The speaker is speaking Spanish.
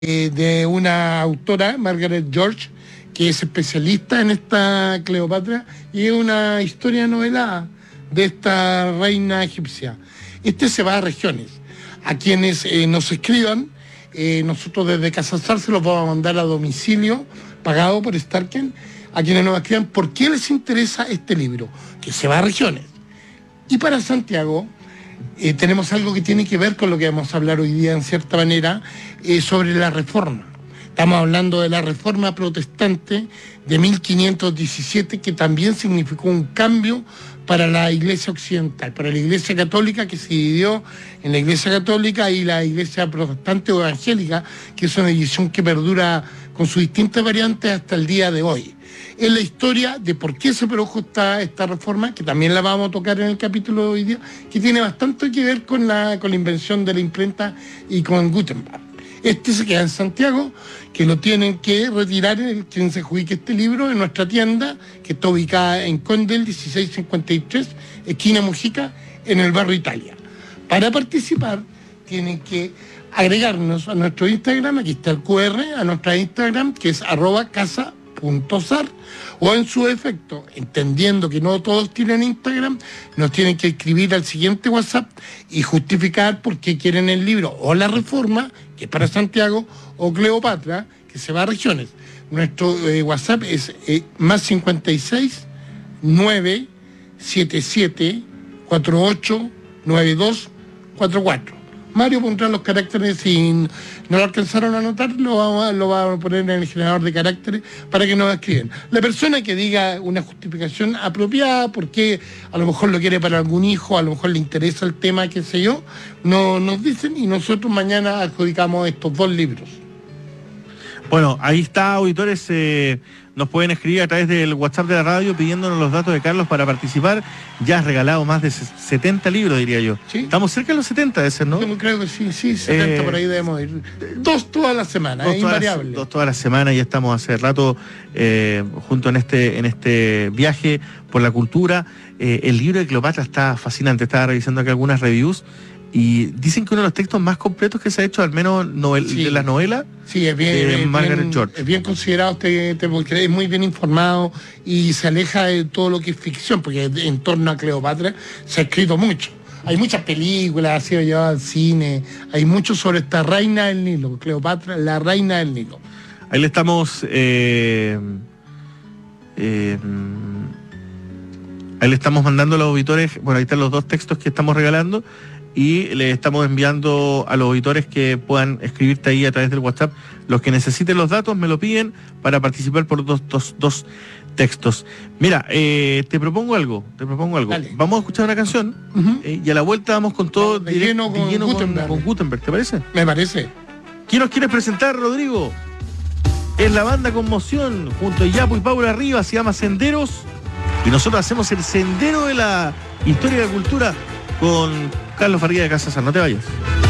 de una autora, Margaret George, que es especialista en esta Cleopatra, y es una historia novelada de esta reina egipcia. Este se va a regiones. A quienes nos escriban, nosotros desde Casa Sar se los vamos a mandar a domicilio, pagado por Starken, a quienes nos escriban por qué les interesa este libro, que se va a regiones. Y para Santiago, tenemos algo que tiene que ver con lo que vamos a hablar hoy día, en cierta manera, sobre la Reforma. Estamos hablando de la Reforma Protestante de 1517, que también significó un cambio para la Iglesia Occidental, para la Iglesia Católica, que se dividió en la Iglesia Católica y la Iglesia Protestante o Evangélica, que es una división que perdura con sus distintas variantes hasta el día de hoy. Es la historia de por qué se produjo esta reforma, que también la vamos a tocar en el capítulo de hoy día, que tiene bastante que ver con la invención de la imprenta y con Gutenberg. Este se queda en Santiago, que lo tienen que retirar quien se adjudique este libro en nuestra tienda, que está ubicada en Condel 1653, esquina Mujica, en el barrio Italia. Para participar, tienen que agregarnos a nuestro Instagram, aquí está el QR, a nuestra Instagram, que es @casa.sar, o en su efecto, entendiendo que no todos tienen Instagram, nos tienen que escribir al siguiente WhatsApp y justificar por qué quieren el libro o la Reforma, que es para Santiago, o Cleopatra, que se va a regiones. Nuestro WhatsApp es más 56 977 48 92 44. Mario pondrá los caracteres, si no lo alcanzaron a anotar, lo va a poner en el generador de caracteres para que nos escriban. La persona que diga una justificación apropiada, porque a lo mejor lo quiere para algún hijo, a lo mejor le interesa el tema, qué sé yo, nos dicen y nosotros mañana adjudicamos estos 2 libros. Bueno, ahí está, auditores, nos pueden escribir a través del WhatsApp de la radio pidiéndonos los datos de Carlos para participar. Ya has regalado más de 70 libros, diría yo. ¿Sí? Estamos cerca de los 70 de ese, ¿no? Yo creo que sí, 70 por ahí debemos ir. 2 todas las semanas, es invariable. 2 todas las semanas, ya estamos hace rato juntos en este viaje por la cultura. El libro de Cleopatra está fascinante, estaba revisando aquí algunas reviews. Y dicen que uno de los textos más completos que se ha hecho, al menos de las novelas, sí, es bien, Margaret George. Es bien considerado, porque es muy bien informado y se aleja de todo lo que es ficción, porque en torno a Cleopatra se ha escrito mucho. Hay muchas películas, ha sido llevado al cine, hay mucho sobre esta reina del Nilo, Cleopatra, la reina del Nilo. Ahí le estamos... ahí le estamos mandando a los auditores, bueno, ahí están los 2 textos que estamos regalando, y le estamos enviando a los auditores que puedan escribirte ahí a través del WhatsApp. Los que necesiten los datos me lo piden para participar por dos textos. Mira, te propongo algo. Dale. Vamos a escuchar una canción y a la vuelta vamos con todo de lleno con Gutenberg, ¿te parece? Me parece. ¿Quién nos quiere presentar, Rodrigo? Es la banda Conmoción, junto a Yapo y Paula Rivas, se llama Senderos, y nosotros hacemos el sendero de la historia y la cultura con Carlos Farría de Casa Sar. No te vayas.